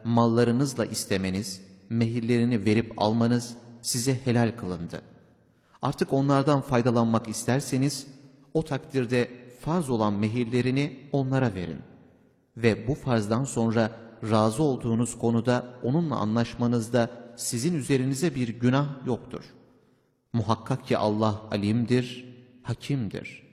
mallarınızla istemeniz, mehirlerini verip almanız size helal kılındı. Artık onlardan faydalanmak isterseniz, o takdirde farz olan mehirlerini onlara verin. Ve bu farzdan sonra razı olduğunuz konuda onunla anlaşmanızda sizin üzerinize bir günah yoktur. Muhakkak ki Allah alimdir, hakimdir.